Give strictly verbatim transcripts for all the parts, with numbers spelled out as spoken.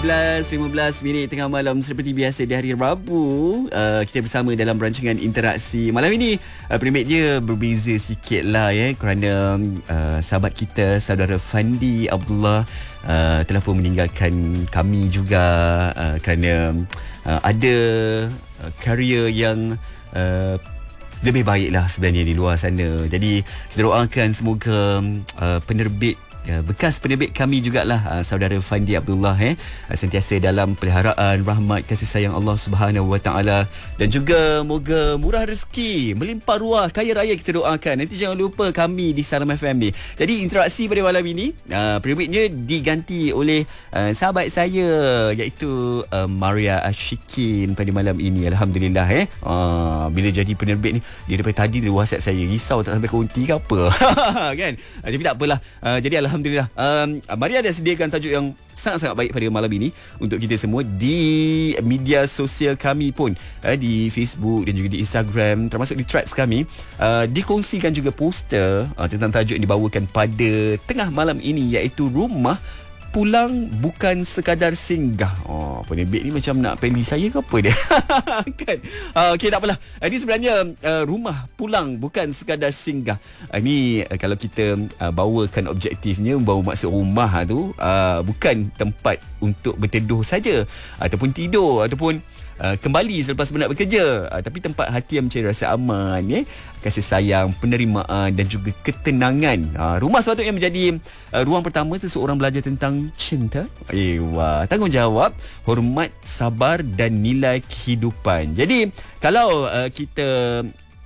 belas lima belas minit tengah malam seperti biasa di hari Rabu. Uh, kita bersama dalam rancangan interaksi. Malam ini uh, penerbit dia berbeza sikit lah ya, kerana uh, sahabat kita, saudara Fandi Abdullah uh, telah pun meninggalkan kami juga uh, kerana uh, ada uh, karier yang uh, lebih baik lah sebenarnya di luar sana. Jadi kita doakan semoga uh, penerbit, ya, bekas penerbit kami jugalah uh, saudara Fandi Abdullah eh uh, sentiasa dalam peliharaan rahmat kasih sayang Allah Subhanahu Wa Taala, dan juga moga murah rezeki, melimpah ruah, kaya raya kita doakan. Nanti jangan lupa kami di Salam F M ni. Jadi interaksi pada malam ini uh, penerbitnya diganti oleh uh, sahabat saya, iaitu uh, Maria Ashikin pada malam ini. Alhamdulillah eh uh, bila jadi penerbit ni, dia daripada tadi dia WhatsApp saya, risau tak sampai konti ke apa kan. Uh, tapi tak apalah. Uh, jadi Alhamdulillah, um, Maria dah sediakan tajuk yang sangat-sangat baik pada malam ini untuk kita semua di media sosial kami pun, uh, di Facebook dan juga di Instagram, termasuk di threads kami. Uh, dikongsikan juga poster uh, tentang tajuk yang dibawakan pada tengah malam ini, iaitu rumah pulang bukan sekadar singgah. Oh, penerbit ni macam nak pilih saya ke apa dia? Kan? Uh, Okey, tak apalah. Uh, ini sebenarnya uh, rumah pulang bukan sekadar singgah. Uh, ini uh, kalau kita uh, bawakan objektifnya, bawa maksud rumah uh, tu uh, bukan tempat untuk berteduh saja, ataupun tidur, ataupun Uh, kembali selepas penat bekerja, uh, tapi tempat hati yang mencari rasa aman, eh? kasih sayang, penerimaan dan juga ketenangan. Uh, rumah sepatutnya menjadi uh, ruang pertama seseorang belajar tentang cinta, eh, wah, tanggungjawab, hormat, sabar dan nilai kehidupan. Jadi kalau uh, kita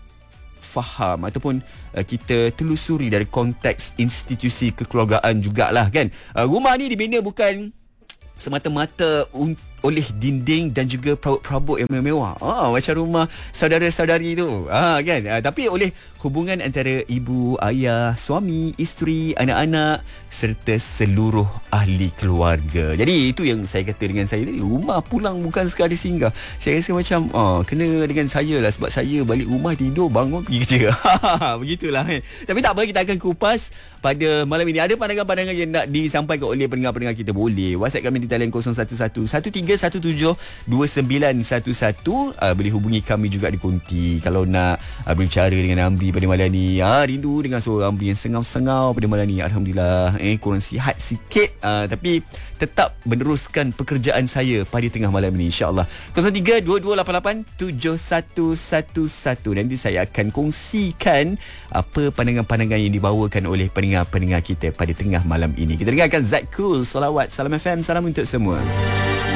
faham ataupun uh, kita telusuri dari konteks institusi kekeluargaan jugalah kan, uh, rumah ni dibina bukan semata-mata untuk oleh dinding dan juga perabot-perabot yang mewah, ah, macam rumah saudara-saudari tu, ah, kan, ah, tapi oleh hubungan antara ibu, ayah, suami, isteri, anak-anak serta seluruh ahli keluarga. Jadi itu yang saya kata dengan saya tadi, rumah pulang bukan sekadar singgah. Saya rasa macam ah, kena dengan saya lah, sebab saya balik rumah tidur, bangun pergi kerja. Begitulah kan. Tapi tak apa, kita akan kupas pada malam ini. Ada pandangan-pandangan yang nak disampaikan oleh pendengar-pendengar kita, boleh WhatsApp kami di talian kosong satu satu satu tiga satu tujuh dua sembilan satu satu. Uh, boleh hubungi kami juga di konti kalau nak uh, berbicara dengan Amri pada malam ni. Ah, rindu dengan suara Amri yang sengau-sengau pada malam ni. Alhamdulillah, eh kurang sihat sikit, uh, tapi tetap meneruskan pekerjaan saya pada tengah malam ni, insya-Allah. kosong tiga dua dua lapan lapan tujuh satu satu satu. Nanti saya akan kongsikan apa pandangan-pandangan yang dibawakan oleh pendengar-pendengar kita pada tengah malam ini. Kita dengarkan Zat Cool, Salawat, Salam F M, salam untuk semua.